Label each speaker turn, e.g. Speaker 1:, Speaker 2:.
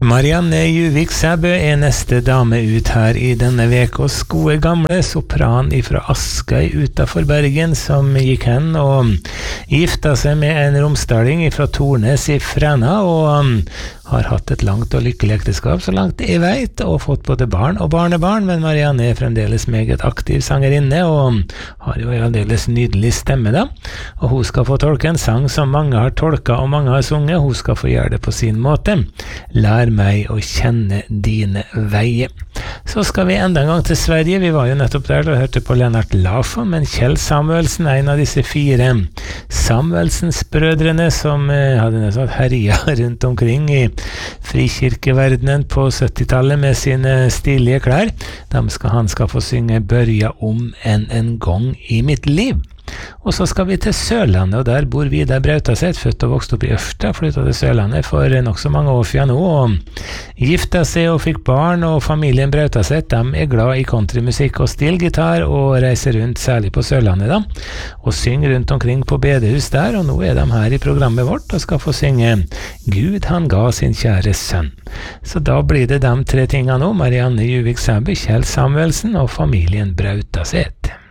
Speaker 1: Marianne Juvik Sæbø neste dame ut her I denne vekos gode gamle sopran ifra Askøy utenfor Bergen som gikk hen og gifta seg med en romsdaling ifra Tornes I Fræna og har hatt et langt og lykkelig ekteskap så langt jeg vet og fått både barn og barnebarn, men Marianne fremdeles meget aktiv sangerinne og har jo en aldeles nydelig stemme da, og hun skal få tolke en sang som mange har tolket og mange har sunget, hun skal få gjøre det på sin måte. Lær meg å kjenne dine veier. Så skal vi enda en gang til Sverige, vi var jo nettopp der og hørte på Lennart Larsson, men Kjell Samuelsen en av disse 4 Samuelsens brødrene som hadde nesten herja rundt omkring I frikirkeverdenen på 70-tallet med sine stilige klær. Han skal få synge Børja om en gang I mitt liv. Og så skal vi til Sørlandet, og der bor Vidar Brautaseth, født og vokst opp I Ørsta, flyttet til Sørlandet for nok så mange år siden nå, og gifta seg og fikk barn, og familien Brautaseth, de glad I countrymusikk og stilgitar, og reiser rundt særlig på Sørlandet da, og synger rundt omkring på bedehus der, og nå de her I programmet vårt, og skal få synge Gud han ga sin kjære sønn. Så da blir det de 3 tingene nå, Marianne Juvik Sæbø, Kjell Samuelsen og familien Brautaseth.